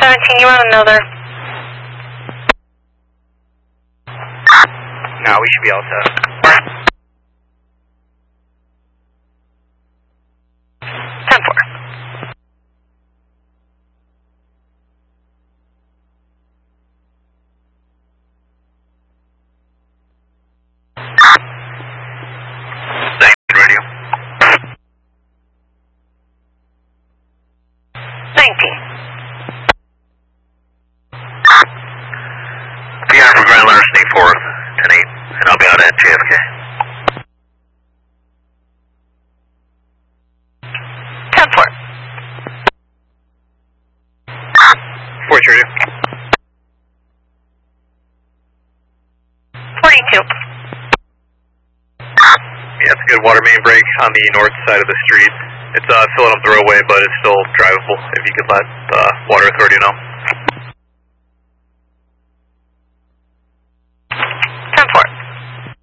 17, you want another? No, we should be all set. 10-4. Radio. 19. PR for Grand Letter State 4th, 10-8, and I'll be out at JFK. 10-4. Force radio. 42. Yeah, it's a good water main break on the north side of the street. It's filling up the roadway, but it's still drivable if you could let the water authority know.